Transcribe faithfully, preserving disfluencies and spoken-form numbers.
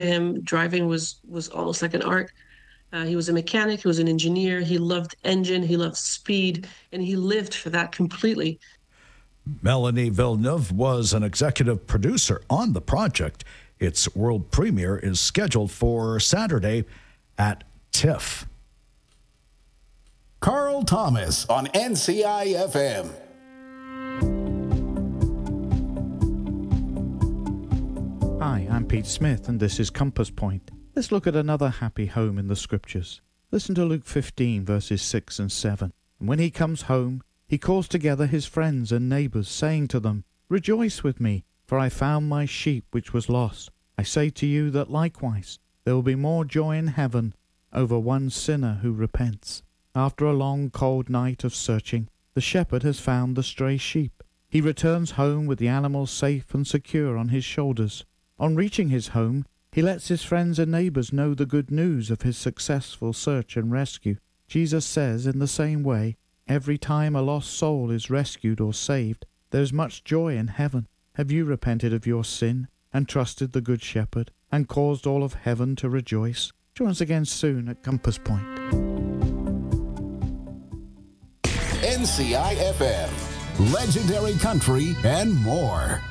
him. Driving was was almost like an art. Uh, he was a mechanic, he was an engineer, he loved engine, he loved speed, and he lived for that completely. Melanie Villeneuve was an executive producer on the project. Its world premiere is scheduled for Saturday at TIFF. Carl Thomas on N C I F M. Hi, I'm Pete Smith, and this is Compass Point. Let's look at another happy home in the Scriptures. Listen to Luke fifteen, verses six and seven. And when he comes home, he calls together his friends and neighbors, saying to them, Rejoice with me, for I found my sheep which was lost. I say to you that likewise there will be more joy in heaven over one sinner who repents. After a long cold night of searching, the shepherd has found the stray sheep. He returns home with the animals safe and secure on his shoulders. On reaching his home, he lets his friends and neighbors know the good news of his successful search and rescue. Jesus says, in the same way, every time a lost soul is rescued or saved, there is much joy in heaven. Have you repented of your sin and trusted the Good Shepherd and caused all of heaven to rejoice? Join us again soon at Compass Point. N C I F M, legendary country and more.